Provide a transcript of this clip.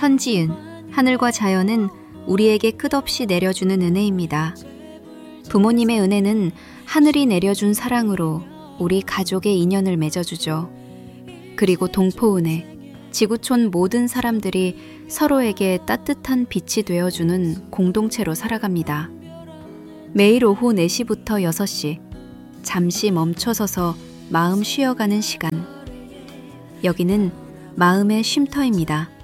천지은, 하늘과 자연은 우리에게 끝없이 내려주는 은혜입니다. 부모님의 은혜는 하늘이 내려준 사랑으로 우리 가족의 인연을 맺어주죠. 그리고 동포은혜, 지구촌 모든 사람들이 서로에게 따뜻한 빛이 되어주는 공동체로 살아갑니다. 매일 오후 4시부터 6시, 잠시 멈춰서서 마음 쉬어가는 시간. 여기는 마음의 쉼터입니다.